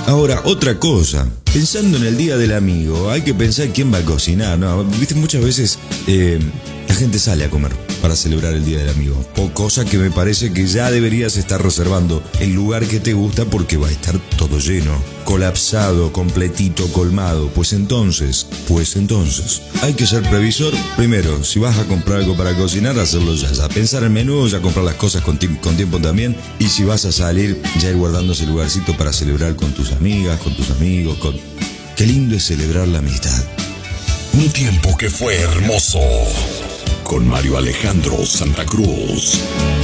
Ahora, otra cosa, pensando en el día del amigo, hay que pensar quién va a cocinar, ¿no? Viste, muchas veces la gente sale a comer para celebrar el día del amigo, cosa que me parece que ya deberías estar reservando el lugar que te gusta porque va a estar todo lleno, colapsado, completito, colmado. Pues entonces, hay que ser previsor. Primero, si vas a comprar algo para cocinar, hacerlo ya pensar el menú, ya comprar las cosas con tiempo también. Y si vas a salir, ya ir guardando ese lugarcito para celebrar con tus amigas, con tus amigos, Qué lindo es celebrar la amistad. Un tiempo que fue hermoso. Con Mario Alejandro Santa Cruz.